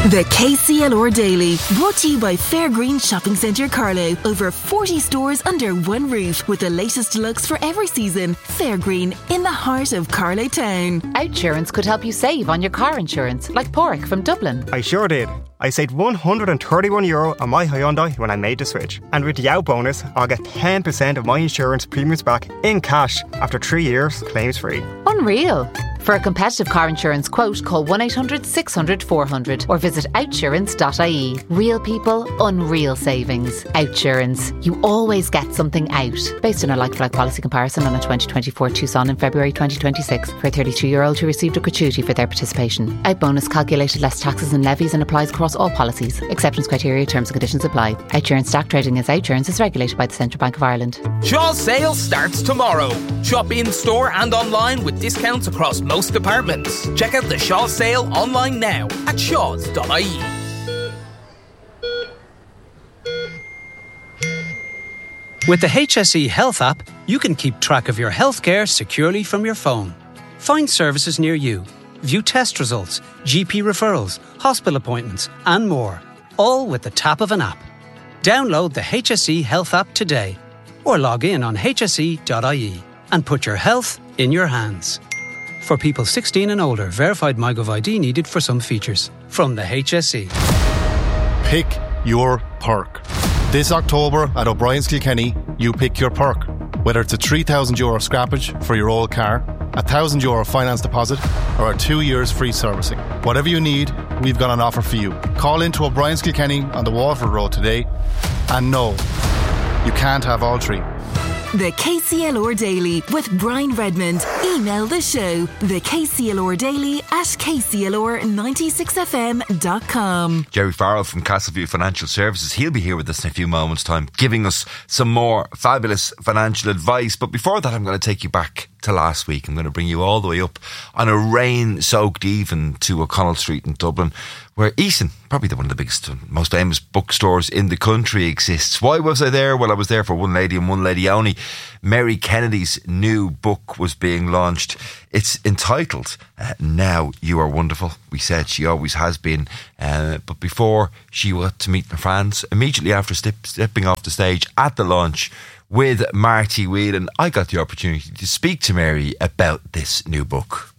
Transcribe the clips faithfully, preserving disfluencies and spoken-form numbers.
The K C L R Daily, brought to you by Fairgreen Shopping Centre Carlow. Over forty stores under one roof with the latest looks for every season. Fairgreen, in the heart of Carlow Town. Outsurance could help you save on your car insurance, like Porrick from Dublin. I sure did. I saved one hundred thirty-one euro on my Hyundai when I made the switch. And with the out bonus, I'll get ten percent of my insurance premiums back in cash after three years, claims free. Unreal. For a competitive car insurance quote, call one eight hundred six hundred four hundred or visit outsurance dot I E. Real people, unreal savings. Outsurance. You always get something out. Based on a like-for-like policy comparison on a twenty twenty-four Tucson in February twenty twenty-six for a thirty-two-year-old who received a gratuity for their participation. Out bonus calculated less taxes and levies and applies across all policies. Acceptance criteria, terms and conditions apply. Outsurance stock trading as Outsurance is regulated by the Central Bank of Ireland. Shaw's sale starts tomorrow. Shop in store and online with discounts across most departments. Check out the Shaw sale online now at shaws dot I E. With the H S E Health app, you can keep track of your healthcare securely from your phone. Find services near you, view test results, G P referrals, hospital appointments, and more, all with the tap of an app. Download the H S E Health app today or log in on H S E dot I E and put your health in your hands. For people sixteen and older, verified MyGov I D needed for some features. From the H S E. Pick your perk. This October at O'Brien's Kilkenny, you pick your perk. Whether it's a three thousand euro scrappage for your old car, a one thousand euro finance deposit, or a two years free servicing. Whatever you need, we've got an offer for you. Call into O'Brien's Kilkenny on the Waterford Road today. And no, you can't have all three. The K C L R Daily with Brian Redmond. Email the show, the K C L R Daily at k c l r ninety-six f m dot com. Jerry Farrell from Castleview Financial Services, he'll be here with us in a few moments' time, giving us some more fabulous financial advice. But before that, I'm going to take you back to last week. I'm going to bring you all the way up on a rain-soaked even to O'Connell Street in Dublin, where Eason, probably the one of the biggest, most famous bookstores in the country, exists. Why was I there? Well, I was there for one lady and one lady only. Mary Kennedy's new book was being launched. It's entitled uh, Now You Are Wonderful. We said she always has been, uh, but before she got to meet her fans, immediately after step, stepping off the stage at the launch with Marty Whelan, I got the opportunity to speak to Mary about this new book.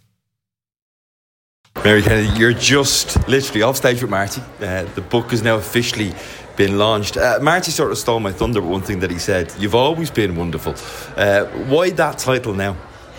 Mary Kennedy, you're just literally off stage with Marty. Uh, the book has now officially been launched. Uh, Marty sort of stole my thunder with one thing that he said. You've always been wonderful. Uh, why that title now?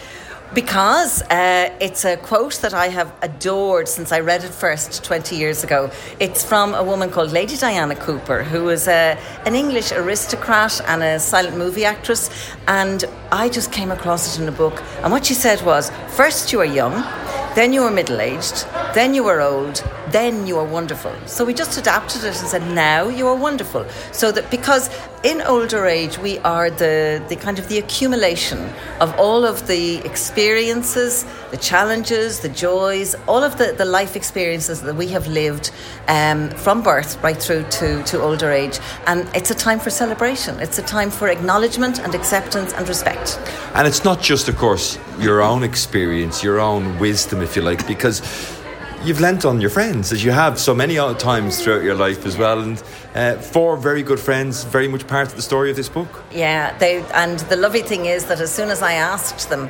Because uh, it's a quote that I have adored since I read it first twenty years ago. It's from a woman called Lady Diana Cooper, who is a, an English aristocrat and a silent movie actress. And I just came across it in a book. And what she said was, first you are young, then you were middle-aged, then you were old, then you are wonderful. So we just adapted it and said, now you are wonderful. So that because in older age, we are the, the kind of the accumulation of all of the experiences, the challenges, the joys, all of the, the life experiences that we have lived um, from birth right through to, to older age. And it's a time for celebration. It's a time for acknowledgement and acceptance and respect. And it's not just, of course, your own experience, your own wisdom, if you like, because you've lent on your friends, as you have so many other times throughout your life as well. And uh, four very good friends, very much part of the story of this book. Yeah, they and the lovely thing is that as soon as I asked them,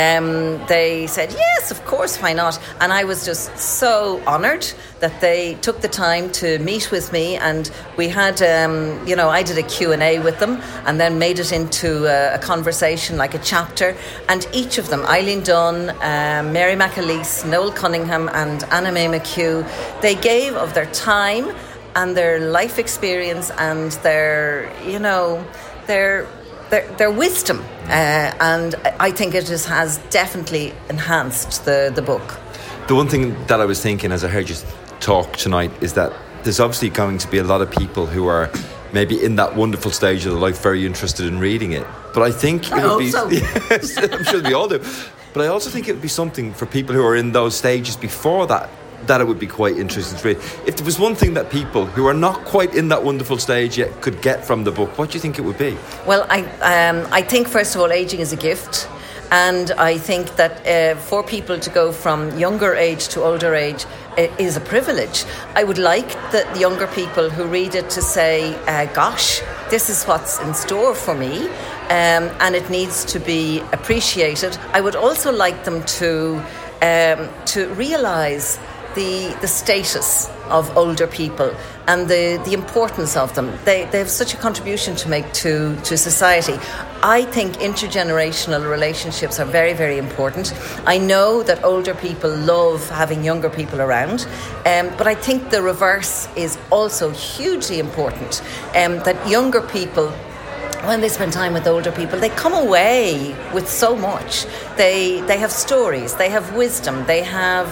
um, they said, yes, of course, why not? And I was just so honoured that they took the time to meet with me. And we had, um, you know, I did a Q and A with them and then made it into a, a conversation, like a chapter. And each of them, Eileen Dunn, um, Mary McAleese, Noel Cunningham and Anna May McHugh, they gave of their time and their life experience and their, you know, their their, their wisdom. Uh, and I think it just has definitely enhanced the, the book. The one thing that I was thinking as I heard you talk tonight is that there's obviously going to be a lot of people who are maybe in that wonderful stage of their life very interested in reading it. But I think it I would hope be... so. Yes, I'm sure we all do. But I also think it would be something for people who are in those stages before that, that it would be quite interesting to read. If there was one thing that people who are not quite in that wonderful stage yet could get from the book, what do you think it would be? Well, I um, I think, first of all, ageing is a gift. And I think that uh, for people to go from younger age to older age, is a privilege. I would like the younger people who read it to say, uh, gosh, this is what's in store for me, um, and it needs to be appreciated. I would also like them to um, to realise the the status of older people and the, the importance of them. They they have such a contribution to make to, to society. I think intergenerational relationships are very, very important. I know that older people love having younger people around, um, but I think the reverse is also hugely important, um, that younger people, when they spend time with older people, they come away with so much. They they have stories, they have wisdom, they have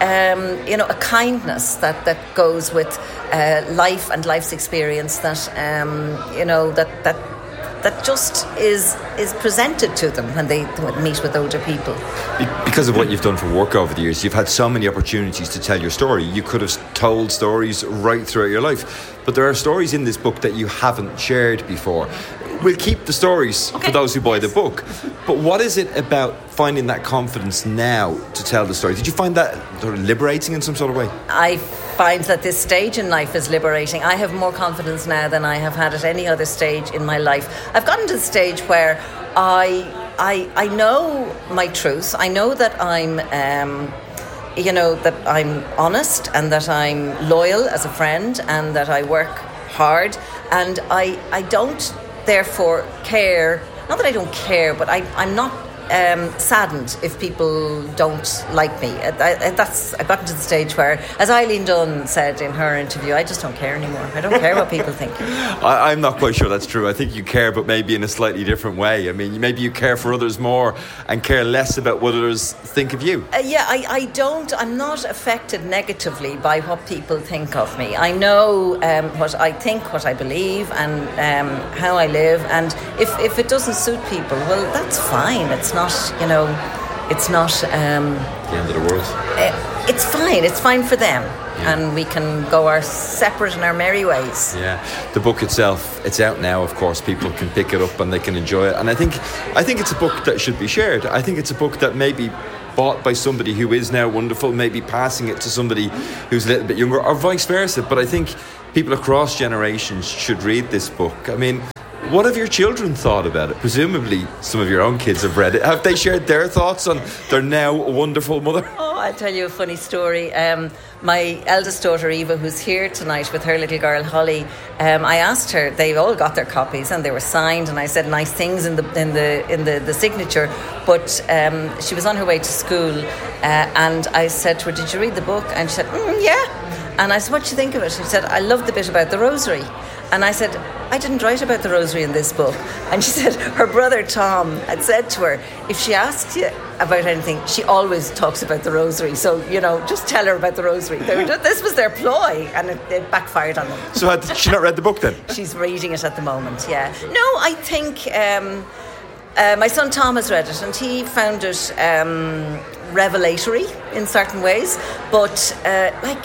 um, you know a kindness that, that goes with uh, life and life's experience that um, you know that that that just is is presented to them when they meet with older people. Because of what you've done for work over the years, you've had so many opportunities to tell your story. You could have told stories right throughout your life, but there are stories in this book that you haven't shared before. We'll keep the stories okay. for those who buy the book. But what is it about finding that confidence now to tell the story? Did you find that sort of liberating in some sort of way? I find that this stage in life is liberating. I have more confidence now than I have had at any other stage in my life. I've gotten to the stage where I I, I know my truth. I know that I'm... Um, you know, that I'm honest and that I'm loyal as a friend and that I work hard, and I I don't therefore care, not that I don't care, but I, I'm not um, saddened if people don't like me. I, I, that's I've gotten to the stage where, as Eileen Dunn said in her interview, I just don't care anymore. I don't care what people think. I, I'm not quite sure that's true. I think you care, but maybe in a slightly different way. I mean, maybe you care for others more and care less about what others think of you. Uh, yeah, I, I don't, I'm not affected negatively by what people think of me. I know um, what I think, what I believe, and um, how I live. And if, if it doesn't suit people, well, that's fine. It's not, you know, it's not... Um, the end of the world. Uh, it's fine. It's fine for them. Yeah. And we can go our separate and our merry ways. Yeah, the book itself, it's out now, of course. People can pick it up and they can enjoy it. And I think I think it's a book that should be shared. I think it's a book that may be bought by somebody who is now wonderful, maybe passing it to somebody who's a little bit younger, or vice versa. But I think people across generations should read this book. I mean, what have your children thought about it? Presumably some of your own kids have read it. Have they shared their thoughts on their now wonderful mother? Oh, I'll tell you a funny story. Um, my eldest daughter Eva, who's here tonight with her little girl Holly, um, I asked her, they all got their copies and they were signed, and I said nice things in the in the in the, the signature, but um, she was on her way to school, uh, and I said to her, did you read the book? And she said, mm, yeah. And I said, what do you think of it? She said, I love the bit about the rosary. And I said, I didn't write about the rosary in this book. And she said her brother Tom had said to her, if she asks you about anything, she always talks about the rosary. So, you know, just tell her about the rosary. They were just, this was their ploy, and it, it backfired on them. So had she not read the book then? She's reading it at the moment, yeah. No, I think um, uh, my son Tom has read it, and he found it um, revelatory in certain ways. But, uh, like...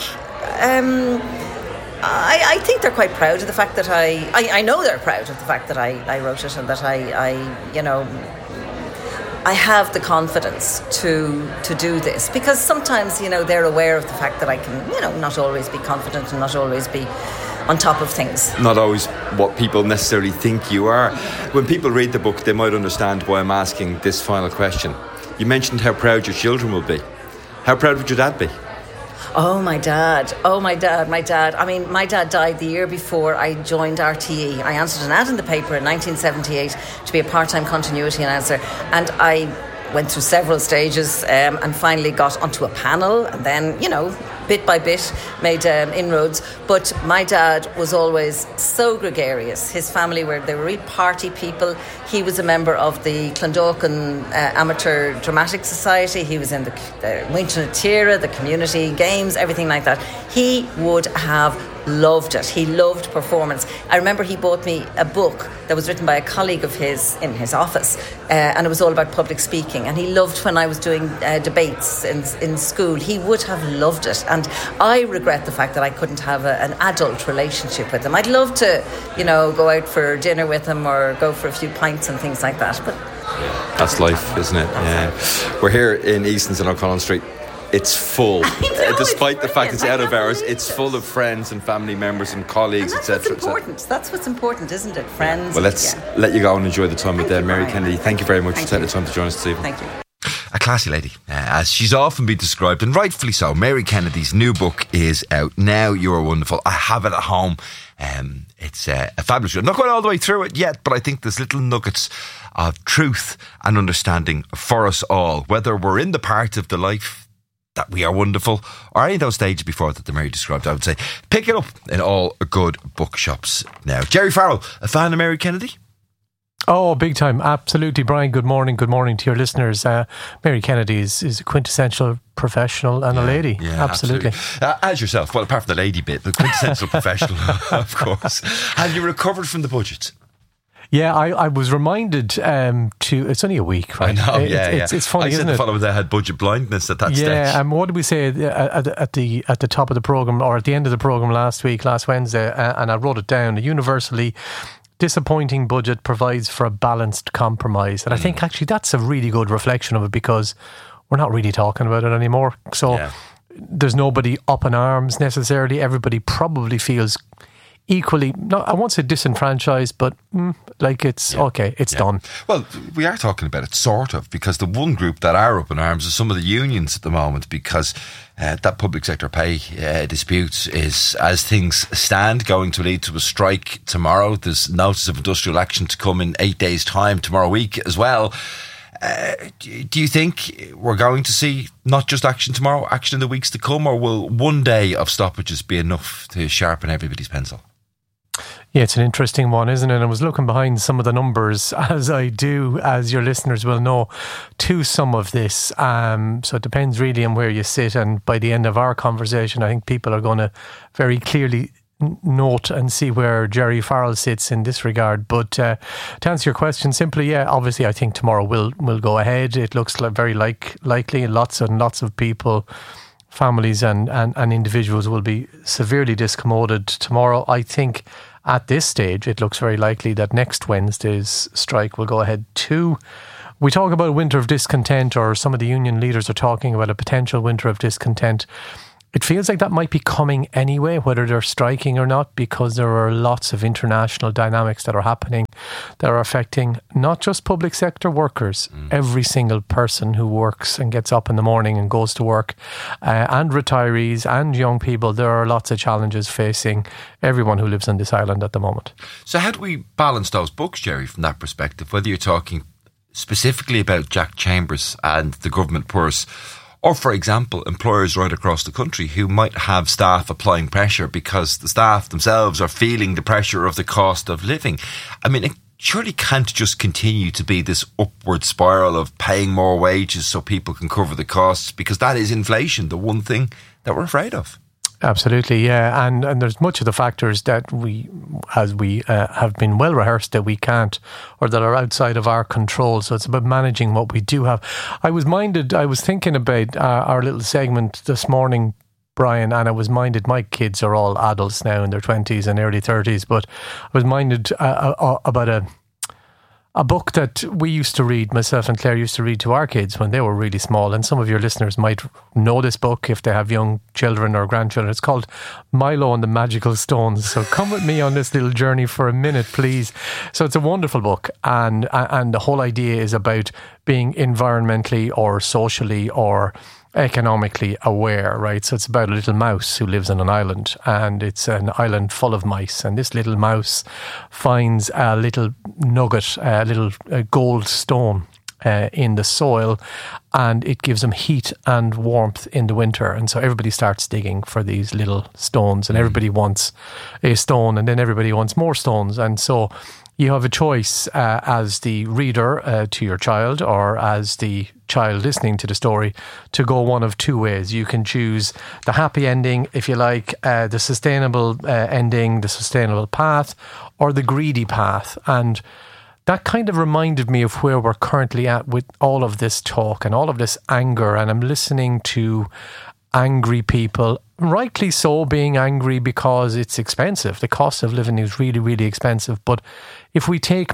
Um, I, I think they're quite proud of the fact that I, I... I know they're proud of the fact that I, I wrote it, and that I, I, you know, I have the confidence to to do this. Because sometimes, you know, they're aware of the fact that I can, you know, not always be confident and not always be on top of things. Not always what people necessarily think you are. When people read the book, they might understand why I'm asking this final question. You mentioned how proud your children will be. How proud would your dad be? Oh, my dad. Oh, my dad, my dad. I mean, my dad died the year before I joined R T E. I answered an ad in the paper in nineteen seventy-eight to be a part-time continuity announcer. And I went through several stages um, and finally got onto a panel, and then, you know, bit by bit made um, inroads. But my dad was always so gregarious. His family were, they were real party people. He was a member of the Clondalkin uh, Amateur Dramatic Society. He was in the uh, Winton Tira, the community games, everything like that. He would have loved it. He loved performance. I remember he bought me a book that was written by a colleague of his in his office, uh, and it was all about public speaking. And he loved when I was doing uh, debates in in school. He would have loved it. And I regret the fact that I couldn't have a, an adult relationship with him. I'd love to, you know, go out for dinner with him or go for a few pints and things like that. But that's life, isn't it? Yeah. We're here in Easton's on O'Connell Street. it's full. know, uh, despite it's the fact it's out of hours, believe it's it. full of friends and family members and colleagues, et cetera. That's what's important. That's what's important, isn't it? Friends. Well, let's yeah. let you go and enjoy the time Thank with uh, you, Mary Brian. Kennedy. Thank you very much Thank for taking you. the time to join us this evening. Thank you. A classy lady, uh, as she's often been described, and rightfully so. Mary Kennedy's new book is out now. You Are Wonderful. I have it at home. Um, it's uh, a fabulous book. I'm not going all the way through it yet, but I think there's little nuggets of truth and understanding for us all, whether we're in the part of the life that we are wonderful or any of those stages before that the Mary described. I would say pick it up in all good bookshops now. Jerry Farrell, a fan of Mary Kennedy? Oh, big time. Absolutely, Brian. Good morning. Good morning to your listeners. Uh, Mary Kennedy is, is a quintessential professional and yeah, a lady. Yeah, absolutely. absolutely. Uh, as yourself, well, apart from the lady bit, the quintessential professional, of course. Have you recovered from the budget? Yeah, I, I was reminded um, to. It's only a week, right? I know. It, yeah, it's, yeah. it's, it's funny, I isn't said it? the fellow that had budget blindness at that yeah, stage. Yeah, and what did we say at, at the at the top of the program or at the end of the program last week, last Wednesday? Uh, and I wrote it down. A universally disappointing budget provides for a balanced compromise, and mm. I think actually that's a really good reflection of it because we're not really talking about it anymore. So yeah. there's nobody up in arms necessarily. Everybody probably feels equally, no, I won't say disenfranchised, but mm, like it's yeah. okay, it's yeah. done. Well, we are talking about it sort of, because the one group that are up in arms is some of the unions at the moment, because uh, that public sector pay uh, dispute is, as things stand, going to lead to a strike tomorrow. There's notice of industrial action to come in eight days' time tomorrow week as well. Uh, do you think we're going to see not just action tomorrow, action in the weeks to come, or will one day of stoppages be enough to sharpen everybody's pencil? Yeah, it's an interesting one, isn't it? I was looking behind some of the numbers, as I do, as your listeners will know, to some of this. Um, so it depends really on where you sit. And by the end of our conversation, I think people are going to very clearly note and see where Jerry Farrell sits in this regard. But uh, to answer your question simply, yeah, obviously I think tomorrow will will go ahead. It looks like very like likely. Lots and lots of people, families and, and, and individuals will be severely discommoded tomorrow. I think at this stage it looks very likely that next Wednesday's strike will go ahead too. We talk about a winter of discontent, or some of the union leaders are talking about a potential winter of discontent. It feels like that might be coming anyway, whether they're striking or not, because there are lots of international dynamics that are happening that are affecting not just public sector workers, mm. every single person who works and gets up in the morning and goes to work, uh, and retirees and young people. There are lots of challenges facing everyone who lives on this island at the moment. So how do we balance those books, Jerry, from that perspective, whether you're talking specifically about Jack Chambers and the government purse, or, for example, employers right across the country who might have staff applying pressure because the staff themselves are feeling the pressure of the cost of living? I mean, it surely can't just continue to be this upward spiral of paying more wages so people can cover the costs, because that is inflation, the one thing that we're afraid of. Absolutely, yeah, and and there's much of the factors that we, as we uh, have been well rehearsed, that we can't, or that are outside of our control. So it's about managing what we do have. I was minded, I was thinking about uh, our little segment this morning, Brian, and I was minded, my kids are all adults now in their twenties and early thirties, but I was minded uh, uh, about a A book that we used to read, myself and Claire used to read to our kids when they were really small. And some of your listeners might know this book if they have young children or grandchildren. It's called Milo and the Magical Stones. So come with me on this little journey for a minute, please. So it's a wonderful book. And, and the whole idea is about being environmentally or socially or economically aware, right? So it's about a little mouse who lives on an island, and it's an island full of mice, and this little mouse finds a little nugget, a little uh, gold stone uh, in the soil, and it gives them heat and warmth in the winter. And so everybody starts digging for these little stones, and everybody wants a stone, and then everybody wants more stones. And so you have a choice uh, as the reader uh, to your child, or as the child listening to the story, to go one of two ways. You can choose the happy ending, if you like, uh, the sustainable uh, ending, the sustainable path, or the greedy path. And that kind of reminded me of where we're currently at with all of this talk and all of this anger. And I'm listening to angry people, rightly so, being angry because it's expensive. The cost of living is really, really expensive. But if we take